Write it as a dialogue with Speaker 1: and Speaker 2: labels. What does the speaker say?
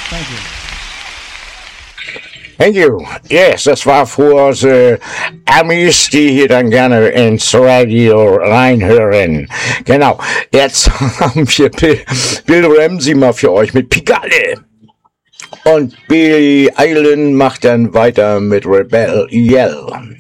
Speaker 1: Thank you.
Speaker 2: Thank you. Yes, das war für die Amis, die hier dann gerne ins Radio reinhören. Genau. Jetzt haben wir Bill Ramsey mal für euch mit Pigalle. Und Billy Island macht dann weiter mit Rebel Yell.